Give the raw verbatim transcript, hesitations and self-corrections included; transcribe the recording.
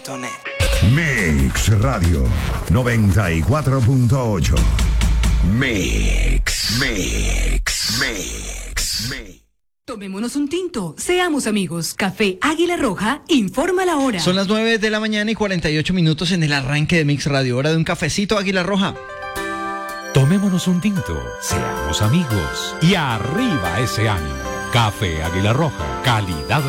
punto net. Mix Radio noventa y cuatro punto ocho. Mix, Mix, Mix, Mix. Tomémonos un tinto, seamos amigos. Café Águila Roja informa la hora. Son las nueve de la mañana y cuarenta y ocho minutos en el arranque de Mix Radio. Hora de un cafecito Águila Roja. Tomémonos un tinto, seamos amigos y arriba ese ánimo. Café Águila Roja, calidad